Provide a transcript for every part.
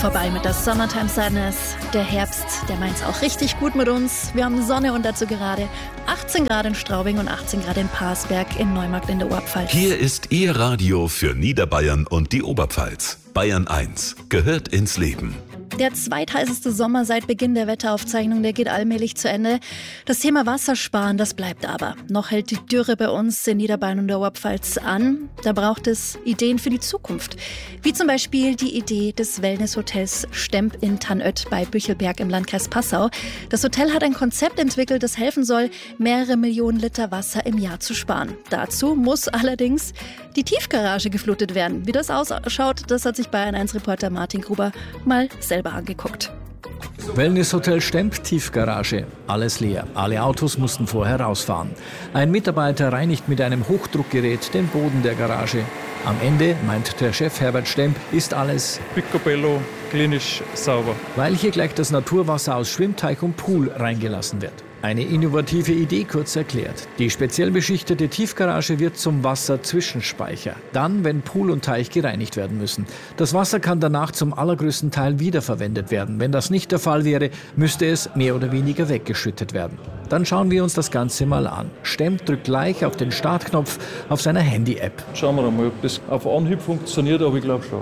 vorbei mit der Summertime Sadness. Der Herbst, der meint's auch richtig gut mit uns. Wir haben Sonne und dazu gerade 18 Grad in Straubing und 18 Grad in Parsberg in Neumarkt in der Oberpfalz. Hier ist Ihr Radio für Niederbayern und die Oberpfalz. Bayern 1 gehört ins Leben. Der zweitheißeste Sommer seit Beginn der Wetteraufzeichnung, der geht allmählich zu Ende. Das Thema Wassersparen, das bleibt aber. Noch hält die Dürre bei uns in Niederbayern und der Oberpfalz an. Da braucht es Ideen für die Zukunft. Wie zum Beispiel die Idee des Wellnesshotels Stemp in Tannöd bei Büchelberg im Landkreis Passau. Das Hotel hat ein Konzept entwickelt, das helfen soll, mehrere Millionen Liter Wasser im Jahr zu sparen. Dazu muss allerdings die Tiefgarage geflutet werden. Wie das ausschaut, das hat sich Bayern 1 Reporter Martin Gruber mal selber angeguckt. Wellnesshotel Stemp, Tiefgarage. Alles leer. Alle Autos mussten vorher rausfahren. Ein Mitarbeiter reinigt mit einem Hochdruckgerät den Boden der Garage. Am Ende, meint der Chef Herbert Stemp, ist alles picobello, klinisch sauber. Weil hier gleich das Naturwasser aus Schwimmteich und Pool reingelassen wird. Eine innovative Idee, kurz erklärt. Die speziell beschichtete Tiefgarage wird zum Wasserzwischenspeicher. Dann, wenn Pool und Teich gereinigt werden müssen. Das Wasser kann danach zum allergrößten Teil wiederverwendet werden. Wenn das nicht der Fall wäre, müsste es mehr oder weniger weggeschüttet werden. Dann schauen wir uns das Ganze mal an. Stemp drückt gleich auf den Startknopf auf seiner Handy-App. Schauen wir mal, ob das auf Anhieb funktioniert, aber ich glaube schon.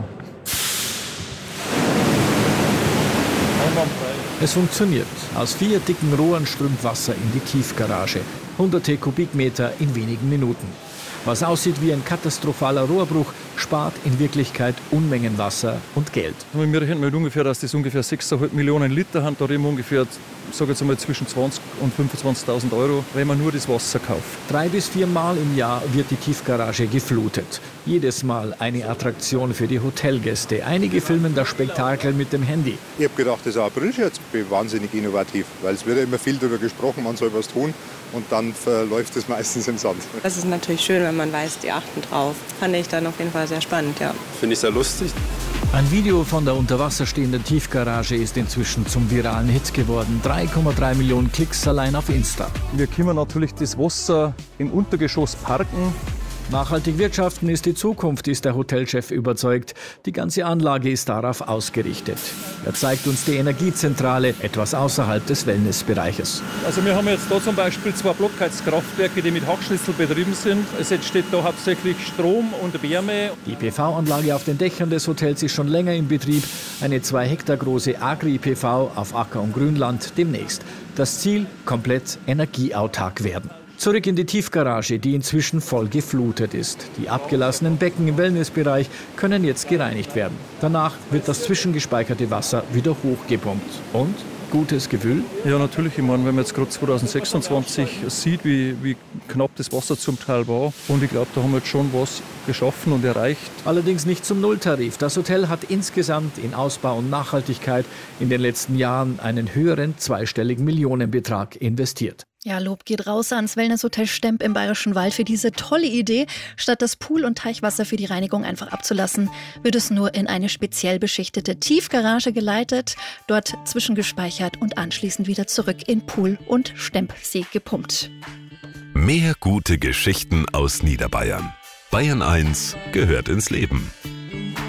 Es funktioniert. Aus 4 dicken Rohren strömt Wasser in die Tiefgarage. Hunderte Kubikmeter in wenigen Minuten. Was aussieht wie ein katastrophaler Rohrbruch, spart in Wirklichkeit Unmengen Wasser und Geld. Wir rechnen mit ungefähr, dass das ungefähr 6,5 Millionen Liter haben. Da reden wir ungefähr, sage jetzt einmal, zwischen 20.000 und 25.000 Euro, wenn man nur das Wasser kauft. 3 bis 4 Mal im Jahr wird die Tiefgarage geflutet. Jedes Mal eine Attraktion für die Hotelgäste. Einige filmen das Spektakel mit dem Handy. Ich habe gedacht, das ist ein Aprilscherz, wahnsinnig innovativ, weil es wird ja immer viel darüber gesprochen, man soll was tun und dann verläuft es meistens im Sand. Das ist natürlich schön, wenn man weiß, die achten drauf. Fand ich dann auf jeden Fall sehr spannend, ja. Finde ich sehr lustig. Ein Video von der unter Wasser stehenden Tiefgarage ist inzwischen zum viralen Hit geworden. 3,3 Millionen Klicks allein auf Insta. Wir können natürlich das Wasser im Untergeschoss parken. Nachhaltig wirtschaften ist die Zukunft, ist der Hotelchef überzeugt. Die ganze Anlage ist darauf ausgerichtet. Er zeigt uns die Energiezentrale, etwas außerhalb des Wellnessbereiches. Also wir haben jetzt da zum Beispiel 2 Blockheizkraftwerke, die mit Hachschnitzel betrieben sind. Es entsteht da hauptsächlich Strom und Wärme. Die PV-Anlage auf den Dächern des Hotels ist schon länger in Betrieb. Eine 2 Hektar große Agri-PV auf Acker- und Grünland demnächst. Das Ziel, komplett energieautark werden. Zurück in die Tiefgarage, die inzwischen voll geflutet ist. Die abgelassenen Becken im Wellnessbereich können jetzt gereinigt werden. Danach wird das zwischengespeicherte Wasser wieder hochgepumpt. Und? Gutes Gefühl? Ja, natürlich. Ich meine, wenn man jetzt gerade 2026 sieht, wie knapp das Wasser zum Teil war. Und ich glaube, da haben wir jetzt schon was geschaffen und erreicht. Allerdings nicht zum Nulltarif. Das Hotel hat insgesamt in Ausbau und Nachhaltigkeit in den letzten Jahren einen höheren zweistelligen Millionenbetrag investiert. Ja, Lob geht raus ans Wellnesshotel Stemp im Bayerischen Wald für diese tolle Idee. Statt das Pool- und Teichwasser für die Reinigung einfach abzulassen, wird es nur in eine speziell beschichtete Tiefgarage geleitet, dort zwischengespeichert und anschließend wieder zurück in Pool und Stempsee gepumpt. Mehr gute Geschichten aus Niederbayern. Bayern 1 gehört ins Leben.